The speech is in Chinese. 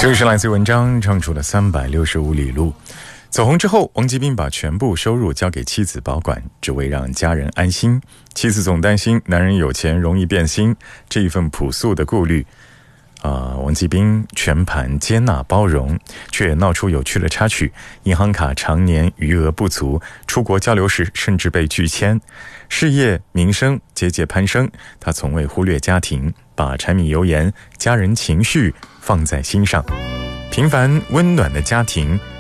这是来自文章唱出了365里路。走红之后，王继斌把全部收入交给妻子保管，只为让家人安心。妻子总担心男人有钱容易变心，这一份朴素的顾虑王继斌全盘接纳包容，却闹出有趣的插曲。银行卡常年余额不足，出国交流时甚至被拒签，事业名声节节攀升，他从未忽略家庭，把柴米油盐家人情绪放在心上。平凡温暖的家庭